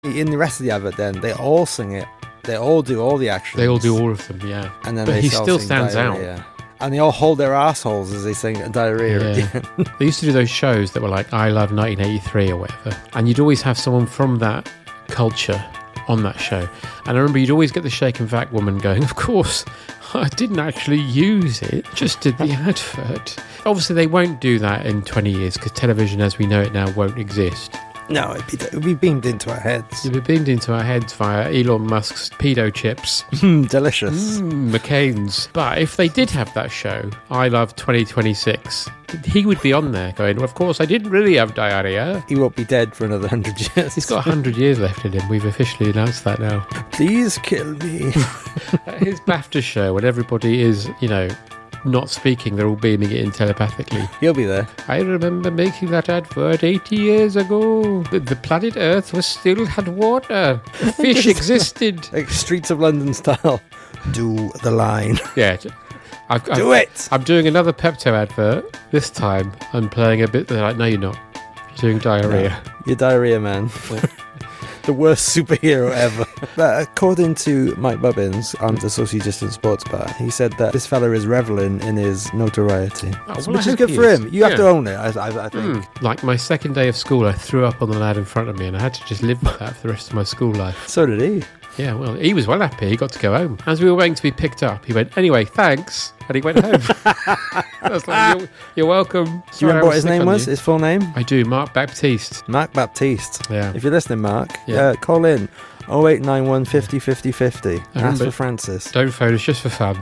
In the rest of the advert, then they all sing it. They all do all the actions. They all do all of them, yeah. And then but they he all still sing stands diarrhea. out. And they all hold their assholes as they sing diarrhea at the end. They used to do those shows that were like I Love 1983 or whatever. And you'd always have someone from that culture on that show. And I remember you'd always get the shaken fat woman going, of course, I didn't actually use it, just did the advert. Obviously, they won't do that in 20 years because television as we know it now won't exist. No, it'd be beamed into our heads. You'll be beamed into our heads via Elon Musk's pedo chips. Delicious. McCain's. But if they did have that show, I Love 2026, he would be on there going, well, of course, I didn't really have diarrhea. He won't be dead for another 100 years. He's got 100 years left in him. We've officially announced that now. Please kill me. His BAFTA show, when everybody is, not speaking, they're all beaming it in telepathically. He'll be there. I remember making that advert 80 years ago. The planet Earth still had water. Fish existed. Like Streets of London style. Do the line. Yeah. Do it! I'm doing another Pepto advert. This time, I'm playing a bit that no, you're not. You're doing diarrhea. No, you're diarrhea, man. The worst superhero ever. But according to Mike Bubbins on the Socially Distant Sports Bar, he said that this fella is reveling in his notoriety. Which is good for him. You have to own it, I think. Like my second day of school, I threw up on the lad in front of me and I had to just live with that for the rest of my school life. So did he. Yeah, well, he was well happy. He got to go home. As we were waiting to be picked up, he went, anyway, thanks. And he went home. I was like, you're welcome. Do you remember what his name was? His full name? I do, Mark Baptiste. Mark Baptiste. Yeah. If you're listening, Mark, call in 0891 50 50 50. Ask for Francis. Don't phone us, just for fun.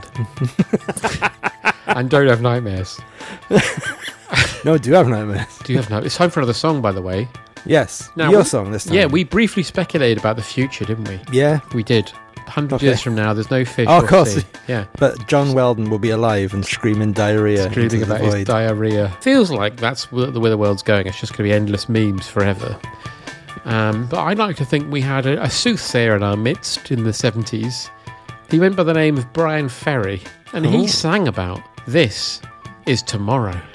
And don't have nightmares. No, do you have nightmares? Do you have nightmares? It's time for another song, by the way. Yes. Now, your song this time. Yeah, we briefly speculated about the future, didn't we? Yeah. We did. 100 years from now, there's no fish. Oh, of course. Yeah. But John Weldon will be alive and screaming diarrhea. Screaming about his diarrhea. Feels like that's where the world's going. It's just going to be endless memes forever. But I'd like to think we had a soothsayer in our midst in the 70s. He went by the name of Brian Ferry, and he sang about This Is Tomorrow.